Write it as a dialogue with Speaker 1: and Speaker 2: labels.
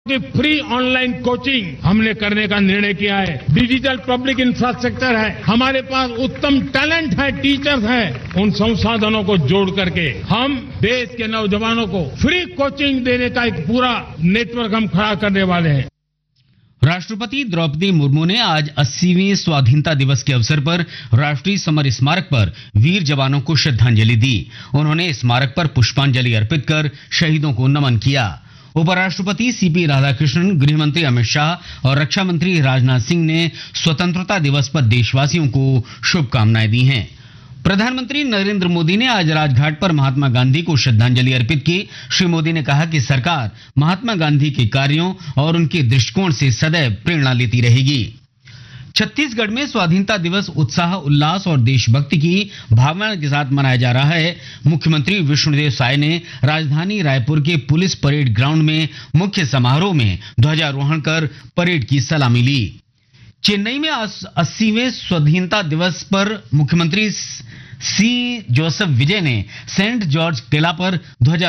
Speaker 1: कि free online coaching हमने करने का निर्णय किया है। डिजिटल पब्लिक इंफ्रास्ट्रक्चर है, हमारे पास उत्तम टैलेंट है, टीचर्स हैं। उन संसाधनों को जोड़ करके हम देश के नौजवानों को फ्री कोचिंग देने का एक पूरा नेटवर्क हम खड़ा करने वाले हैं।
Speaker 2: राष्ट्रपति द्रौपदी मुर्मू ने आज 80वें स्वाधीनता दिवस के अवसर पर राष्ट्रीय समर स्मारक पर वीर जवानों को श्रद्धांजलि दी। उन्होंने स्मारक पर पुष्पांजलि अर्पित कर शहीदों को नमन किया। उपराष्ट्रपति सीपी राधाकृष्णन, गृह मंत्री अमित शाह और रक्षा मंत्री राजनाथ सिंह ने स्वतंत्रता दिवस पर देशवासियों को शुभकामनाएं दी हैं। प्रधानमंत्री नरेंद्र मोदी ने आज राजघाट पर महात्मा गांधी को श्रद्धांजलि अर्पित की। श्री मोदी ने कहा कि सरकार महात्मा गांधी के कार्यों और उनके दृष्टिकोण से सदैव प्रेरणा लेती रहेगी। छत्तीसगढ़ में स्वाधीनता दिवस उत्साह, उल्लास और देशभक्ति की भावना के साथ मनाया जा रहा है। मुख्यमंत्री विष्णुदेव साय ने राजधानी रायपुर के पुलिस परेड ग्राउंड में मुख्य समारोह में ध्वजारोहण कर परेड की सलामी ली। चेन्नई में 80वें स्वाधीनता दिवस पर मुख्यमंत्री सी जोसेफ विजय ने सेंट जॉर्ज किला पर ध्वजा